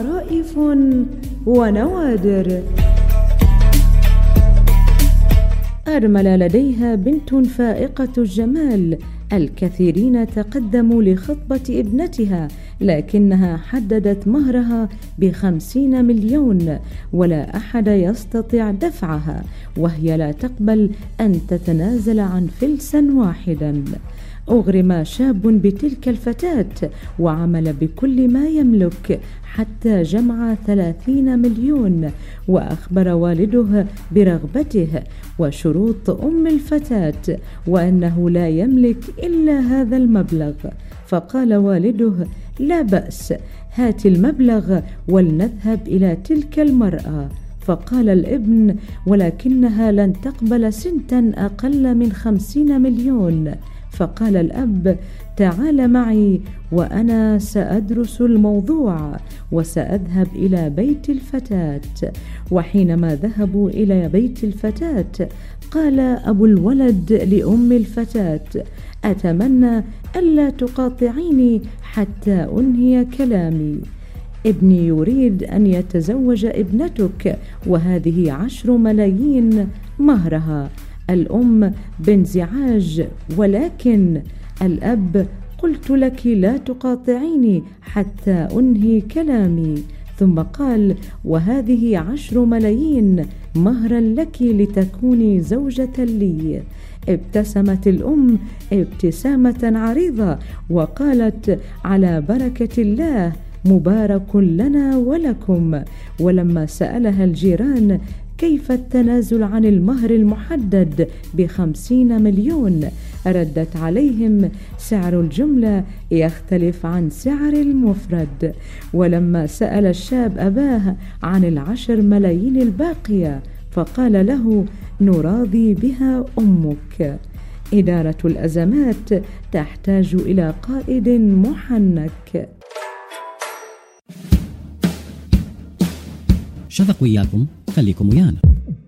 طرائف ونوادر. أرملة لديها بنت فائقة الجمال، الكثيرين تقدموا لخطبة ابنتها، لكنها حددت مهرها ب50 مليون، ولا أحد يستطيع دفعها، وهي لا تقبل أن تتنازل عن فلس واحدا. أغرم شاب بتلك الفتاة وعمل بكل ما يملك حتى جمع 30 مليون، وأخبر والده برغبته وشروط أم الفتاة وأنه لا يملك إلا هذا المبلغ. فقال والده: لا بأس، هات المبلغ ولنذهب إلى تلك المرأة. فقال الابن: ولكنها لن تقبل سنتا أقل من 50 مليون. فقال الأب: تعال معي وأنا سأدرس الموضوع وسأذهب إلى بيت الفتاة. وحينما ذهبوا إلى بيت الفتاة قال أبو الولد لأم الفتاة: أتمنى ألا تقاطعيني حتى أنهي كلامي. ابني يريد أن يتزوج ابنتك، وهذه 10 ملايين مهرها. الأم بانزعاج: ولكن الأب: قلت لك لا تقاطعيني حتى أنهي كلامي. ثم قال: وهذه 10 ملايين مهرا لك لتكوني زوجة لي. ابتسمت الأم ابتسامة عريضة وقالت: على بركة الله، مبارك لنا ولكم. ولما سألها الجيران كيف التنازل عن المهر المحدد ب50 مليون، ردت عليهم: سعر الجملة يختلف عن سعر المفرد. ولما سأل الشاب أباه عن 10 ملايين الباقية فقال له: نراضي بها أمك. إدارة الأزمات تحتاج إلى قائد محنك. شفق وياكم، خليكم ويانا.